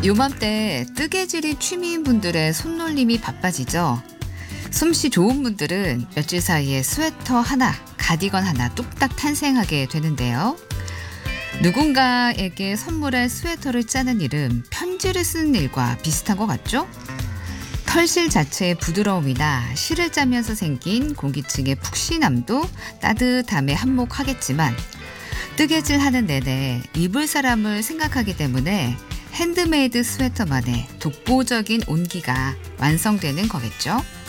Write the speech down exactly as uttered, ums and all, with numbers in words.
요맘때 뜨개질이 취미인 분들의 손놀림이 바빠지죠. 솜씨 좋은 분들은 며칠 사이에 스웨터 하나, 가디건 하나 뚝딱 탄생하게 되는데요. 누군가에게 선물할 스웨터를 짜는 일은 편지를 쓰는 일과 비슷한 것 같죠? 털실 자체의 부드러움이나 실을 짜면서 생긴 공기층의 푹신함도 따뜻함에 한몫하겠지만 뜨개질 하는 내내 입을 사람을 생각하기 때문에 핸드메이드 스웨터만의 독보적인 온기가 완성되는 거겠죠?